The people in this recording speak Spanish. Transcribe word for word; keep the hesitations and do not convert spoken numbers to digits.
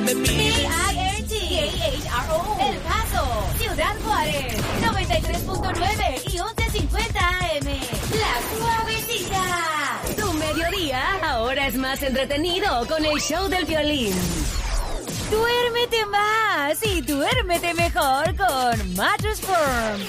me pide. P I N G K H R O El Paso, Ciudad Juárez, noventa y tres punto nueve y once cincuenta A M. La Suavecita. Tu mediodía ahora es más entretenido con el show del violín. Duérmete más y duérmete mejor con Mattress Firm.